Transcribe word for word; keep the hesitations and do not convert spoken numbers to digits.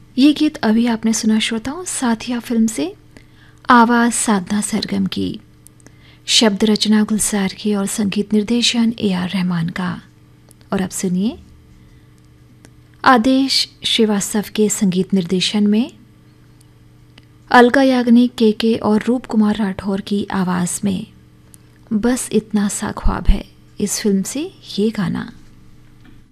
ये गीत अभी आपने सुना श्रोताओं साथिया फिल्म से, आवाज़ साधना सरगम की, शब्द रचना गुलजार की और संगीत निर्देशन ए आर रहमान का। और अब सुनिए आदेश श्रीवास्तव के संगीत निर्देशन में अलका याग्निक, के के और रूप कुमार राठौर की आवाज़ में बस इतना सा ख्वाब है, इस फिल्म से ये गाना।